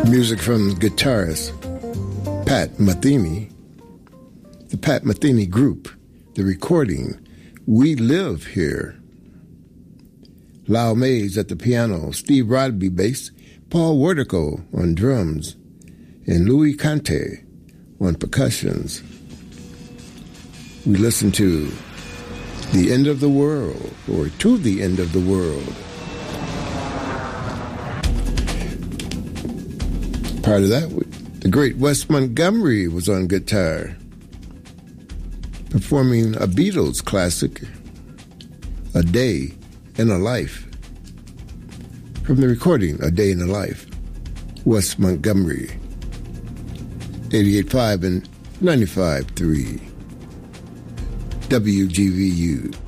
Music from guitarist Pat Metheny, the Pat Metheny Group, the recording We Live Here. Lyle Mays at the piano, Steve Rodby bass, Paul Wertico on drums, and Louis Conte on percussions. We listen to The End of the World, or To the End of the World. Part of that, the great Wes Montgomery was on guitar, performing a Beatles classic, A Day in a Life. From the recording, A Day in a Life, Wes Montgomery, 88.5 and 95.3, WGVU.